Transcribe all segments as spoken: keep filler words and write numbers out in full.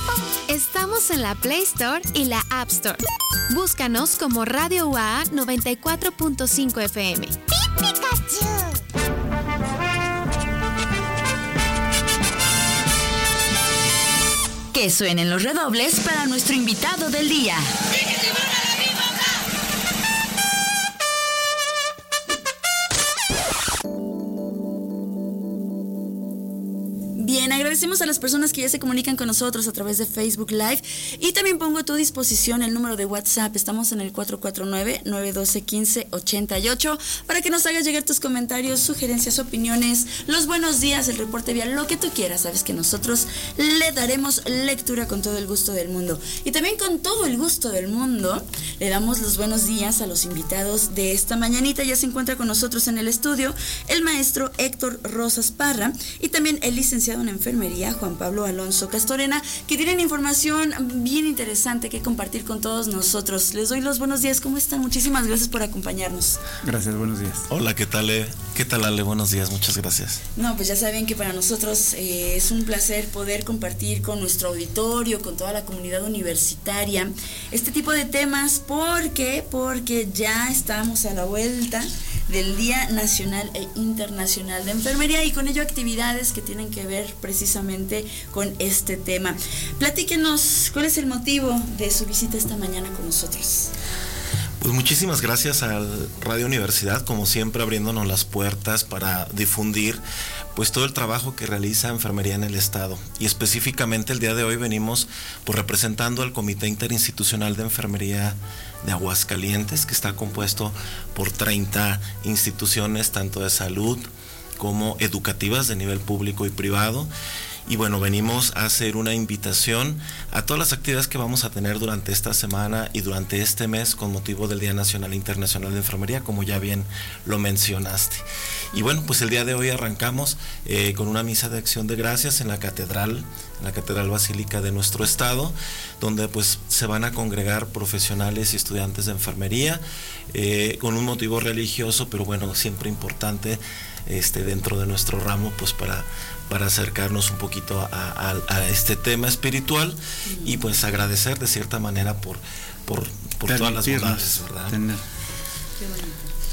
Estamos en la Play Store y la App Store. Búscanos como Radio U A A noventa y cuatro punto cinco F M. Que suenen los redobles para nuestro invitado del día. Bien, agradecemos a las personas que ya se comunican con nosotros a través de Facebook Live y también pongo a tu disposición el número de WhatsApp. Estamos en el cuatro cuatro nueve, nueve uno dos, uno cinco ocho ocho para que nos hagas llegar tus comentarios, sugerencias, opiniones, los buenos días, el reporte vial, lo que tú quieras. Sabes que nosotros le daremos lectura con todo el gusto del mundo. Y también con todo el gusto del mundo le damos los buenos días a los invitados de esta mañanita. Ya se encuentra con nosotros en el estudio el maestro Héctor Rosas Parra y también el licenciado en enfermería Juan Pablo Alonso Castorena, que tienen información bien interesante que compartir con todos nosotros. Les doy los buenos días. ¿Cómo están? Muchísimas gracias por acompañarnos. Gracias, buenos días. Hola, ¿qué tal, Ale? ¿Qué tal, Ale? Buenos días, muchas gracias. No, pues ya saben que para nosotros eh, es un placer poder compartir con nuestro auditorio, con toda la comunidad universitaria, este tipo de temas. ¿Por qué? Porque ya estamos a la vuelta del Día Nacional e Internacional de Enfermería y con ello actividades que tienen que ver precisamente con este tema. Platíquenos, ¿cuál es el motivo de su visita esta mañana con nosotros? Pues muchísimas gracias a Radio Universidad, como siempre abriéndonos las puertas para difundir pues todo el trabajo que realiza Enfermería en el Estado. Y específicamente el día de hoy venimos pues representando al Comité Interinstitucional de Enfermería de Aguascalientes, que está compuesto por treinta instituciones, tanto de salud como educativas de nivel público y privado. Y bueno, venimos a hacer una invitación a todas las actividades que vamos a tener durante esta semana y durante este mes con motivo del Día Nacional e Internacional de Enfermería, como ya bien lo mencionaste. Y bueno, pues el día de hoy arrancamos eh, con una misa de acción de gracias en la catedral, en la Catedral Basílica de nuestro estado, donde pues se van a congregar profesionales y estudiantes de enfermería eh, con un motivo religioso, pero bueno, siempre importante este, dentro de nuestro ramo, pues para para acercarnos un poquito a, a, a este tema espiritual y pues agradecer de cierta manera por, por, por todas las bondades, ¿verdad? Qué bonito.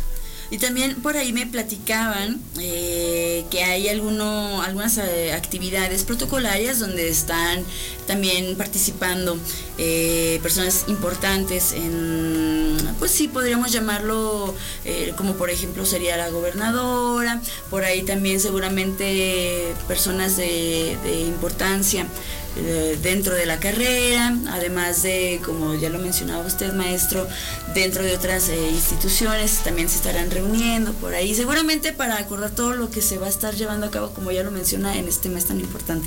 Y también por ahí me platicaban eh, que hay alguno, algunas eh, actividades protocolarias donde están también participando eh, personas importantes en, pues sí, podríamos llamarlo eh, como por ejemplo sería la gobernadora, por ahí también seguramente personas de, de importancia dentro de la carrera, además de, como ya lo mencionaba usted, maestro, dentro de otras eh, instituciones también se estarán reuniendo por ahí, seguramente para acordar todo lo que se va a estar llevando a cabo, como ya lo menciona, en este mes tan importante.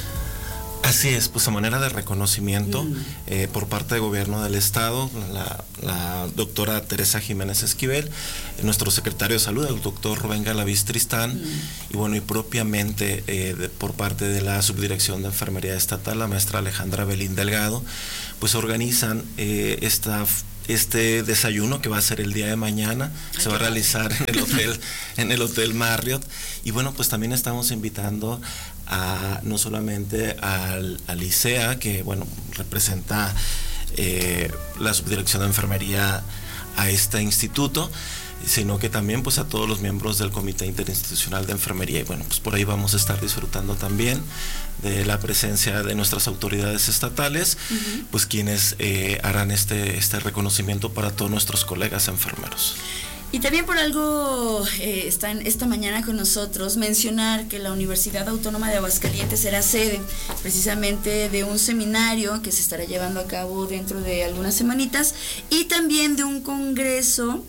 Así es, pues a manera de reconocimiento mm. eh, por parte del gobierno del estado, la, la doctora Teresa Jiménez Esquivel, nuestro secretario de salud, el doctor Rubén Galaviz Tristán, mm. y bueno, y propiamente eh, de, por parte de la subdirección de enfermería estatal, la maestra Alejandra Belín Delgado, pues organizan eh, esta este desayuno que va a ser el día de mañana. Ay, se va a realizar en el hotel en el hotel Marriott, y bueno, pues también estamos invitando a no solamente al, al ICEA, que bueno, representa eh, la subdirección de enfermería a este instituto, sino que también pues a todos los miembros del Comité Interinstitucional de Enfermería. Y bueno, pues por ahí vamos a estar disfrutando también de la presencia de nuestras autoridades estatales, uh-huh. pues quienes eh, harán este, este reconocimiento para todos nuestros colegas enfermeros. Y también por algo eh, están esta mañana con nosotros mencionar que la Universidad Autónoma de Aguascalientes será sede precisamente de un seminario que se estará llevando a cabo dentro de algunas semanitas y también de un congreso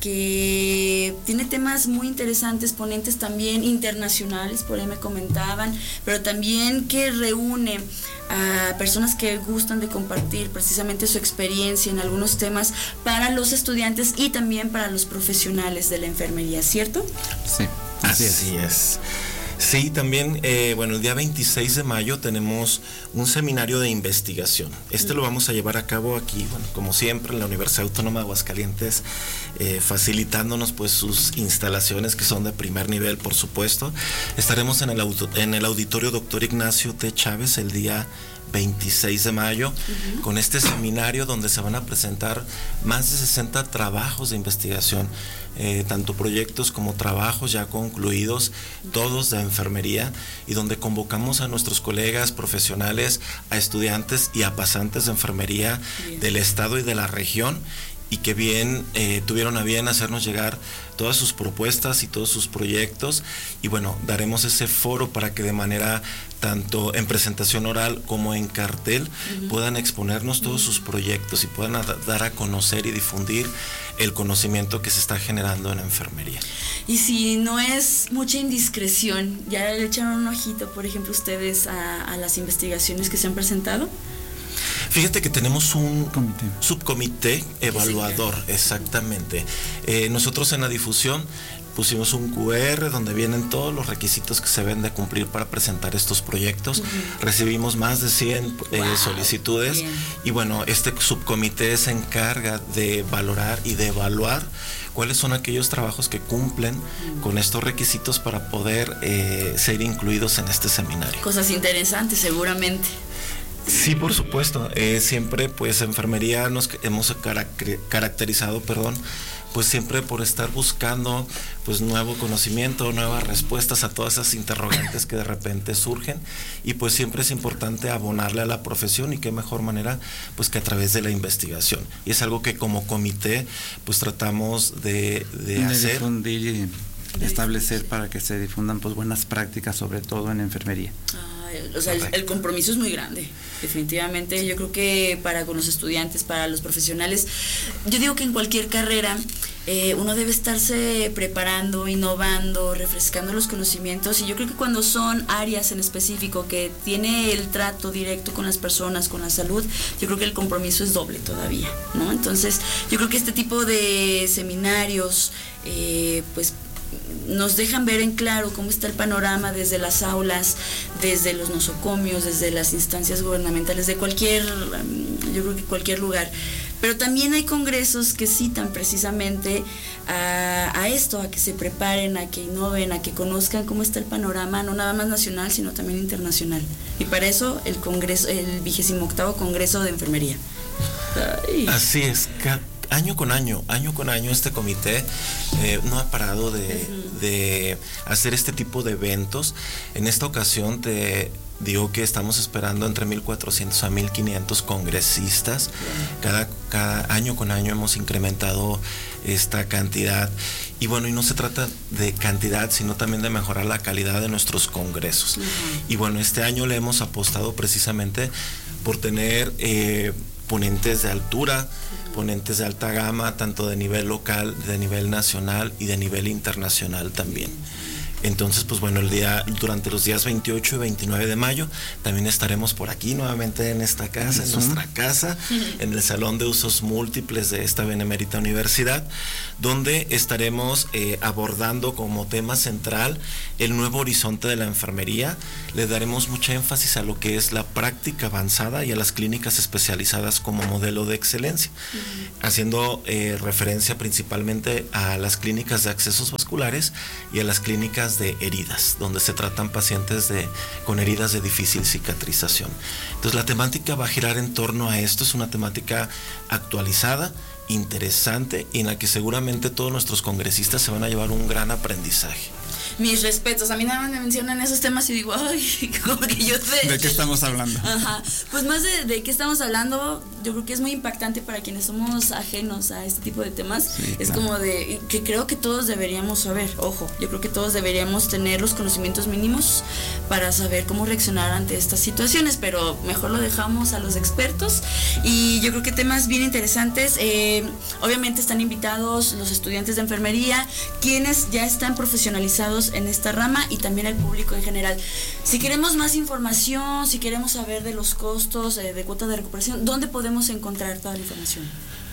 que tiene temas muy interesantes, ponentes también internacionales, por ahí me comentaban, pero también que reúne a personas que gustan de compartir precisamente su experiencia en algunos temas para los estudiantes y también para los profesionales de la enfermería, ¿cierto? Sí, así es. Así es. Sí, también, eh, bueno, el día veintiséis de mayo tenemos un seminario de investigación. Este lo vamos a llevar a cabo aquí, bueno, como siempre, en la Universidad Autónoma de Aguascalientes, eh, facilitándonos pues sus instalaciones que son de primer nivel, por supuesto. Estaremos en el, auto, en el auditorio Doctor Ignacio T. Chávez el día veintiséis de mayo, uh-huh. con este seminario donde se van a presentar más de sesenta trabajos de investigación, eh, tanto proyectos como trabajos ya concluidos, todos de enfermería, y donde convocamos a nuestros colegas profesionales, a estudiantes y a pasantes de enfermería bien. Del estado y de la región, y que bien eh, tuvieron a bien hacernos llegar todas sus propuestas y todos sus proyectos, y bueno, daremos ese foro para que de manera tanto en presentación oral como en cartel uh-huh. puedan exponernos todos uh-huh. sus proyectos y puedan a, dar a conocer y difundir el conocimiento que se está generando en la enfermería. Y si no es mucha indiscreción, ¿ya le echaron un ojito, por ejemplo, ustedes a, a las investigaciones que se han presentado? Fíjate que tenemos un comité. subcomité evaluador, exactamente. Eh, nosotros en la difusión pusimos un cu erre donde vienen todos los requisitos que se deben de cumplir para presentar estos proyectos. Uh-huh. Recibimos más de cien eh, wow. solicitudes. Bien. Y bueno, este subcomité se encarga de valorar y de evaluar cuáles son aquellos trabajos que cumplen uh-huh. con estos requisitos para poder eh, ser incluidos en este seminario. Cosas interesantes, seguramente. Sí, por supuesto. Eh, siempre, pues, enfermería nos hemos caracterizado, perdón, pues siempre por estar buscando, pues, nuevo conocimiento, nuevas respuestas a todas esas interrogantes que de repente surgen, y pues siempre es importante abonarle a la profesión, y qué mejor manera, pues, que a través de la investigación. Y es algo que como comité, pues, tratamos de, de, de hacer. Difundir y establecer para que se difundan, pues, buenas prácticas, sobre todo en enfermería. Ah. O sea, el, el compromiso es muy grande, definitivamente. Yo creo que para con los estudiantes, para los profesionales, yo digo que en cualquier carrera eh, uno debe estarse preparando, innovando, refrescando los conocimientos, y yo creo que cuando son áreas en específico que tiene el trato directo con las personas, con la salud, yo creo que el compromiso es doble todavía, ¿no? Entonces, yo creo que este tipo de seminarios, eh, pues, nos dejan ver en claro cómo está el panorama desde las aulas, desde los nosocomios, desde las instancias gubernamentales, de cualquier, yo creo que cualquier lugar. Pero también hay congresos que citan precisamente a, a esto, a que se preparen, a que innoven, a que conozcan cómo está el panorama, no nada más nacional, sino también internacional. Y para eso el congreso, el vigésimo octavo Congreso de Enfermería. Ay. Así es, año con año, año con año este comité eh, no ha parado de, uh-huh. de hacer este tipo de eventos. En esta ocasión te digo que estamos esperando entre mil cuatrocientos a mil quinientos congresistas. Uh-huh. Cada, cada año con año hemos incrementado esta cantidad. Y bueno, y no se trata de cantidad, sino también de mejorar la calidad de nuestros congresos. Uh-huh. Y bueno, este año le hemos apostado precisamente por tener eh, ponentes de altura, ponentes de alta gama, tanto de nivel local, de nivel nacional y de nivel internacional también. Entonces, pues bueno, el día, durante los días veintiocho y veintinueve de mayo, también estaremos por aquí nuevamente en esta casa, en nuestra casa, en el Salón de Usos Múltiples de esta Benemérita Universidad, donde estaremos eh, abordando como tema central el nuevo horizonte de la enfermería. Le daremos mucha énfasis a lo que es la práctica avanzada y a las clínicas especializadas como modelo de excelencia, uh-huh. haciendo eh, referencia principalmente a las clínicas de accesos vasculares y a las clínicas de heridas, donde se tratan pacientes de, con heridas de difícil cicatrización. Entonces la temática va a girar en torno a esto. Es una temática actualizada, interesante, y en la que seguramente todos nuestros congresistas se van a llevar un gran aprendizaje. Mis respetos, a mí nada más me mencionan esos temas y digo, ay, como que yo sé. ¿De qué estamos hablando? Ajá, pues más de, de qué estamos hablando, yo creo que es muy impactante para quienes somos ajenos a este tipo de temas. Sí, es claro. Como de, que creo que todos deberíamos saber, ojo, yo creo que todos deberíamos tener los conocimientos mínimos para saber cómo reaccionar ante estas situaciones, pero mejor lo dejamos a los expertos. Y yo creo que temas bien interesantes, eh, obviamente están invitados los estudiantes de enfermería, quienes ya están profesionalizados en esta rama, y también el público en general. Si queremos más información, si queremos saber de los costos eh, de cuota de recuperación, ¿dónde podemos encontrar toda la información?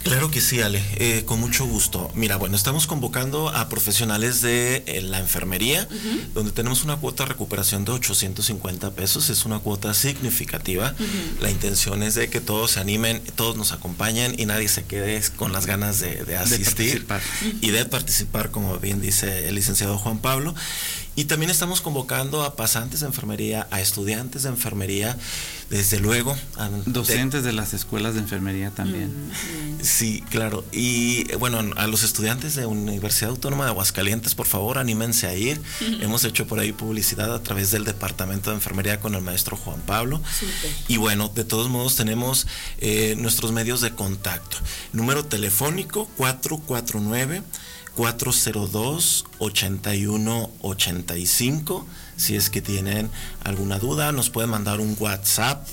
Claro que sí, Ale, eh, con mucho gusto. Mira, bueno, estamos convocando a profesionales de eh, la enfermería, uh-huh. donde tenemos una cuota de recuperación de ochocientos cincuenta pesos, es una cuota significativa. Uh-huh. La intención es de que todos se animen, todos nos acompañen y nadie se quede con las ganas de, de asistir de y de participar, como bien dice el licenciado Juan Pablo. Y también estamos convocando a pasantes de enfermería, a estudiantes de enfermería, desde luego. A, docentes de, de las escuelas de enfermería también. Mm, sí, claro. Y bueno, a los estudiantes de Universidad Autónoma de Aguascalientes, por favor, anímense a ir. Mm. Hemos hecho por ahí publicidad a través del Departamento de Enfermería con el maestro Juan Pablo. Super. Y bueno, de todos modos tenemos eh, nuestros medios de contacto. Número telefónico cuatro cuatro nueve, cuatro cero dos, ocho uno ocho cinco. Si es que tienen alguna duda, nos pueden mandar un WhatsApp.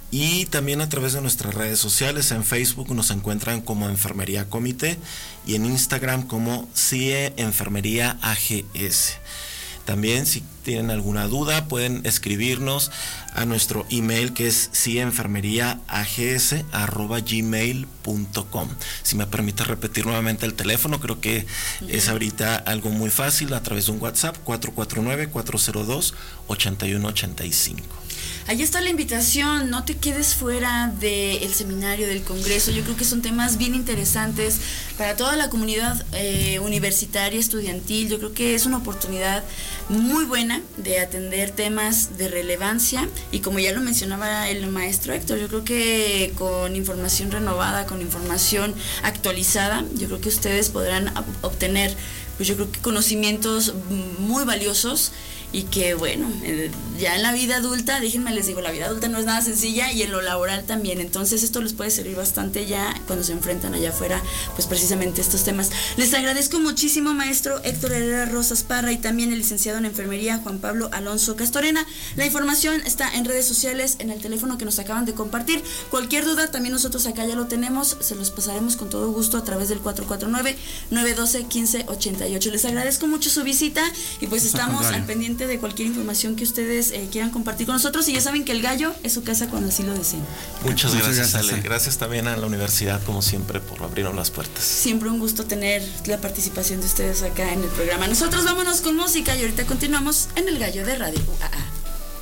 Y también a través de nuestras redes sociales, en Facebook nos encuentran como Enfermería Comité y en Instagram como C I E Enfermería A G S. También, si tienen alguna duda, pueden escribirnos a nuestro email, que es cienfermeriaags arroba gmail punto com. Si me permite repetir nuevamente el teléfono, creo que uh-huh. es ahorita algo muy fácil, a través de un WhatsApp, cuatro cuatro nueve, cuatro cero dos, ocho uno ocho cinco. Ahí está la invitación, no te quedes fuera del seminario, del congreso. Yo creo que son temas bien interesantes para toda la comunidad eh, universitaria, estudiantil. Yo creo que es una oportunidad muy buena de atender temas de relevancia y, como ya lo mencionaba el maestro Héctor, yo creo que con información renovada, con información actualizada, yo creo que ustedes podrán obtener, pues yo creo que conocimientos muy valiosos. Y que bueno, eh, ya en la vida adulta, déjenme les digo, la vida adulta no es nada sencilla y en lo laboral también. Entonces esto les puede servir bastante ya cuando se enfrentan allá afuera, pues precisamente estos temas. Les agradezco muchísimo, maestro Héctor Herrera Rosas Parra, y también el licenciado en enfermería Juan Pablo Alonso Castorena. La información está en redes sociales, en el teléfono que nos acaban de compartir. Cualquier duda, también nosotros acá ya lo tenemos, se los pasaremos con todo gusto a través del cuatro cuatro nueve, nueve uno dos, uno cinco ocho ocho. Les agradezco mucho su visita y pues estamos al pendiente de cualquier información que ustedes eh, quieran compartir con nosotros, y ya saben que el gallo es su casa cuando así lo deseen. Muchas gracias, Ale. Gracias, gracias también a la universidad, como siempre, por abrirnos las puertas. Siempre un gusto tener la participación de ustedes acá en el programa. Nosotros vámonos con música y ahorita continuamos en el gallo de Radio U A A.